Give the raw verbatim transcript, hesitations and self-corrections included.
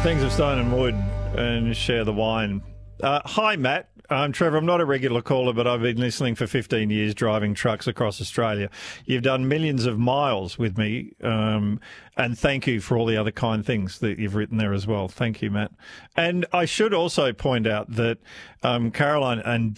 Things of Stone and Wood and share the wine. Uh, hi, Matt. I'm Trevor. I'm not a regular caller, but I've been listening for fifteen years, driving trucks across Australia. You've done millions of miles with me, um, and thank you for all the other kind things that you've written there as well. Thank you, Matt. And I should also point out that um, Caroline and